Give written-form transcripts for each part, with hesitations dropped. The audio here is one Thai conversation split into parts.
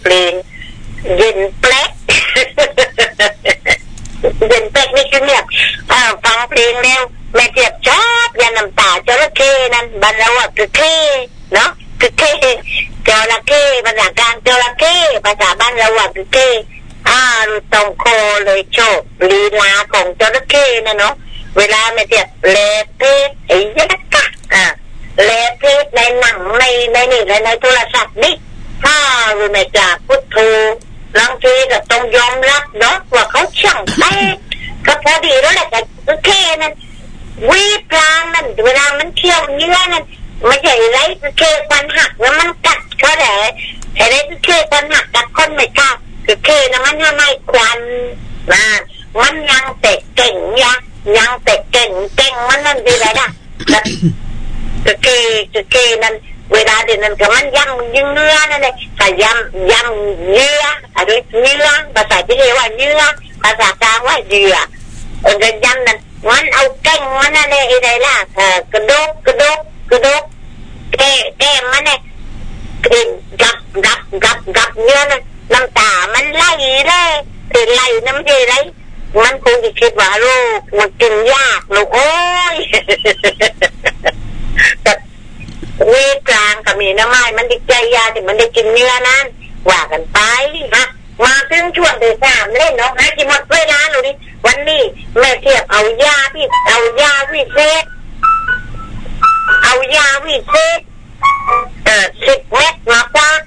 ลงเย็นแปลกเย็นแปลกนี่คือเนี่ยฟังเพลงแล้วแม่เทียบชอบยาน้ำตาจระเข้นั่นบ้านเราว่าคือเข้เนาะคือเข้จระเข้ภาษากลางจระเข้ภาษาบ้านเราว่าคือเข้ตรงโคเลยโชคลีลาของจระเข้นะเนาะเวลาแม่เทียบเลเพศไอ้ยักษ์เลเพศในหนังในนี่ในโทรศัพท์นี่ถ้าแม่จ่าพุทโธบางทีก็ต้องยอมรับเนาะว่าเขาช่างเป๊ะก็พอดีแล้วแหละแต่จระเข้นั่นวีพลางนั่นเวลามันเคี่ยวเนื้อนั่นไม่ใช่ไรจระเข้ฟันหักแล้วมันกัดเขาแหละไอ้ไรจระเข้ฟันหักกัดคนไม่กล้าจระเข้นะมันทำไมควันมันยังเตะเก่งยังเตะเก่งมันนั่นดีเลยนะจระเข้นั่นเวลาเดี๋ยวนั้นก็มันย่ำยิงเนื้อนั่นเลยแต่ย่ำเนื้ออะไรเนื้อภาษาที่เรียกว่าเนื้อภาษากลางว่าเหยื่อจะย่ำนั่นมันเอาแก้งมันนั่นเลยอะไรล่ะกระดกแก้มันเนี่ยกับเนื้อนั่นน้ำตามันไหลเลยไหลน้ำใจไหลมันคงจะคิดว่าลูกมันกินยากลูกโอ้ยวีกลางกับมีน้ำไม้มันดีใจยาที่มันได้กินเนื้อนั้นว่ากันไปฮะมาถึงช่วงที่3เล่นเนาะนะที่หมดเวลาเลยวันนี้แม่เทียบเอายาวิเศษ10 เม็ดมาคว้า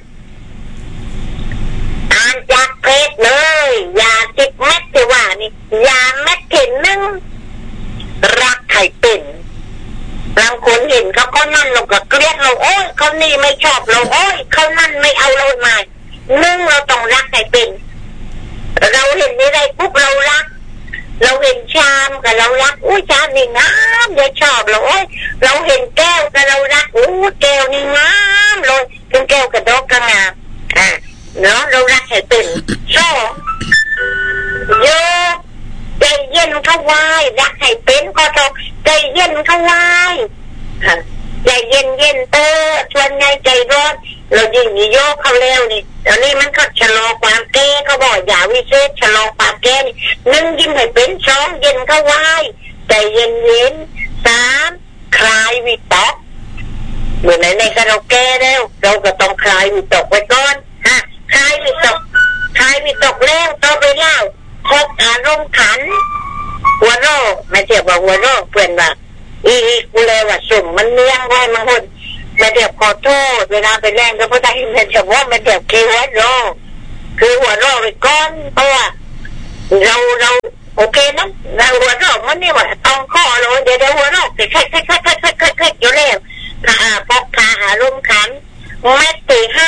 อ่านจากเพจเลยยา10 เม็ดที่ว่านี่ยาเม็ดเข็นนึงรักไข่เป็นบางคนเห็นเขานั่นเราก็เกลียดเราโอ้ยเขานี่ไม่ชอบเราโอ้ยเขานั่นไม่เอาเรามานึ่งเราต้องรักไข่เป็นเราเห็นอะไรปุ๊บเรารักเราเห็นชามกับเรารักอุ้ยชามนี่งามเดี๋ยวชอบเราโอ้ยเราเห็นแก้วกับเรารักอู้แก้วนี่งามเลยถึงแก้วกับดอกก็งามเนาะเรารักไข่เป็นโซ่เยอะใจเย็นเข้าไว้รักไข่เป็นก็ต้องใจเย็นเข้าไว้ใจเย็นชวนในใจร้อนเรายิ่งโยกเขาเร็วนี่ตอนนี้มันก็ชะลอความแก่เขาบอกอย่าวิเศษชะลอความแก่นี่1ยิ้มให้เป็น2เย็นเข้าไว้ใจเย็น3คลายวิตกเมื่อไหนก็เราแก่แล้วเราก็ต้องคลายวิตกไว้ก่อนคลายวิตกแล้วต่อไปเล่าพบอารมณ์ขันหัวโรคไม่เทียบว่าหัวโรคเพื่อนว่ากูเลยว่าสุ่มมันเลี้ยงไว้มันหุ่นไม่เทียบขอโทษเวลาไปแรงก็เพราะได้ไม่เทียบว่าไม่เทียบคือหัวโรคไปก้อนเพราะว่าเราโอเคนะเราหัวโรคมันนี่ว่าต้องข้อเลยเดี๋ยวหัวโรคค่อยอยู่แล้วพกพาอารมณ์ขันเม็ดที่5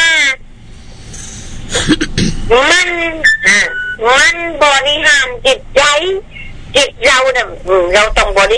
มันบริหารจิตใจเราเนี่ยเราต้องบริ